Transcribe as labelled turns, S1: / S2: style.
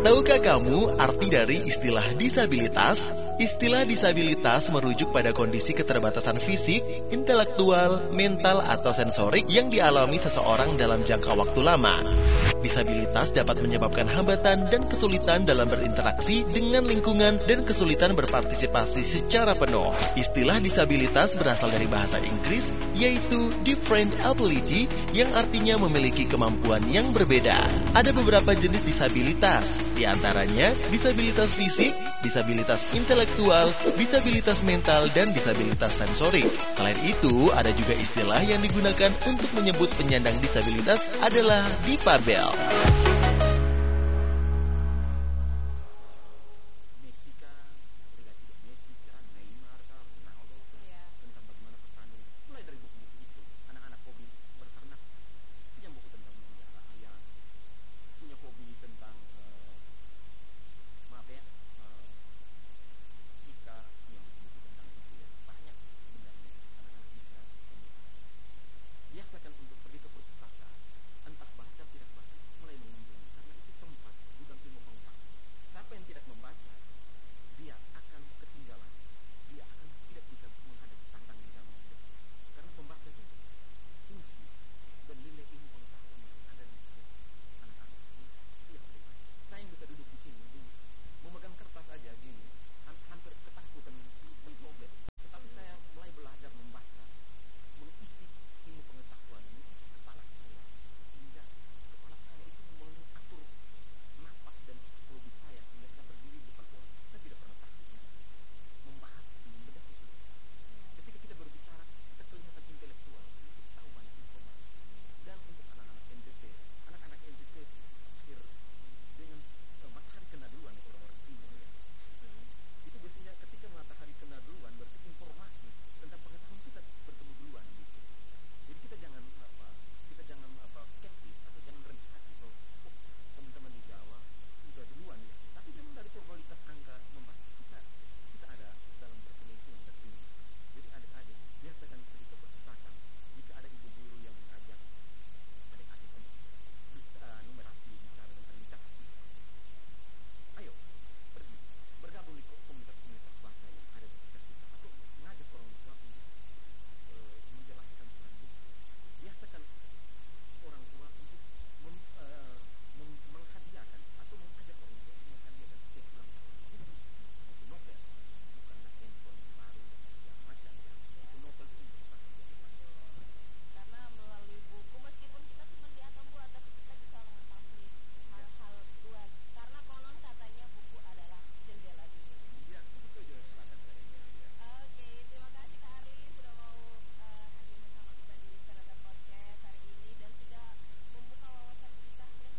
S1: Tahukah kamu arti dari istilah disabilitas? Istilah disabilitas merujuk pada kondisi keterbatasan fisik, intelektual, mental, atau sensorik yang dialami seseorang dalam jangka waktu lama. Disabilitas dapat menyebabkan hambatan dan kesulitan dalam berinteraksi dengan lingkungan dan kesulitan berpartisipasi secara penuh. Istilah disabilitas berasal dari bahasa Inggris, yaitu different ability, yang artinya memiliki kemampuan yang berbeda. Ada beberapa jenis disabilitas, di antaranya disabilitas fisik, disabilitas intelektual, disabilitas mental, dan disabilitas sensorik. Selain itu, ada juga istilah yang digunakan untuk menyebut penyandang disabilitas adalah difabel.